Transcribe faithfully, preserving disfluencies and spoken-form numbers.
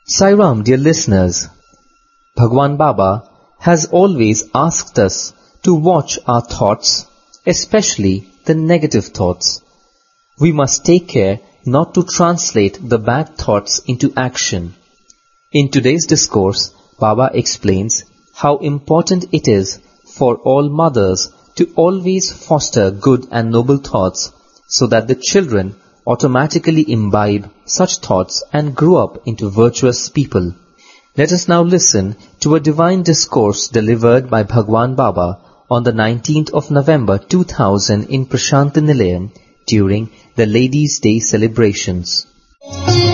Sai Ram, dear listeners, Bhagwan Baba has always asked us to watch our thoughts, especially the negative thoughts. We must take care not to translate the bad thoughts into action. In today's discourse, Baba explains how important it is for all mothers to always foster good and noble thoughts so that the children automatically imbibe such thoughts and grow up into virtuous people. Let us now listen to a divine discourse delivered by Bhagwan Baba on the nineteenth of November two thousand in Prashanti Nilayam during the Ladies' Day celebrations.